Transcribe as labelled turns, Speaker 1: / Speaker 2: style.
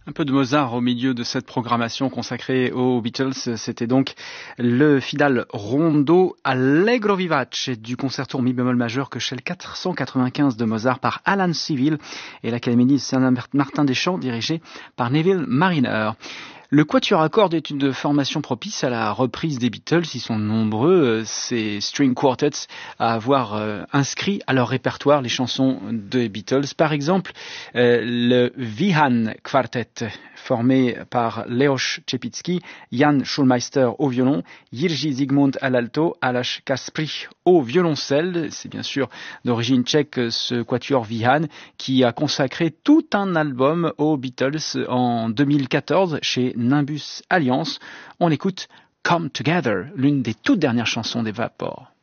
Speaker 1: Un peu de Mozart au milieu de cette programmation consacrée aux Beatles. C'était donc le finale rondo Allegro vivace du concerto en mi bémol majeur que Shell 495 de Mozart par Alan Civil et l'Académie Saint-Martin-des-Champs dirigée par Neville Marriner. Le quatuor à cordes est une formation propice à la reprise des Beatles. Ils sont nombreux, ces string quartets, à avoir inscrit à leur répertoire les chansons des Beatles. Par exemple, le Wihan Quartet, formé par Leoš Čepický, Jan Schulmeister au violon, Jiří Zigmund à l'alto, Aleš Kaspřich au violoncelle. C'est bien sûr d'origine tchèque ce quatuor Wihan qui a consacré tout un album aux Beatles en 2014 chez Nimbus Alliance. On écoute Come Together, l'une des toutes dernières chansons des Vapors.